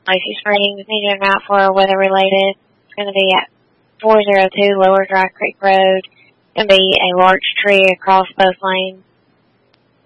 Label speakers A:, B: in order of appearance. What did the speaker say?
A: Lacey Springs, needed a night for weather related. It's going to be at 402 Lower Dry Creek Road. It's going to be a large tree across both lanes.